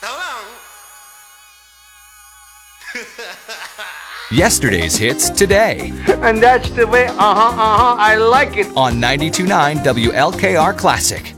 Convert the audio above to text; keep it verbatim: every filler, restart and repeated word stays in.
Hello? Yesterday's hits today And that's the way, uh-huh, uh-huh, I like it. on ninety-two point nine W L K R Classic.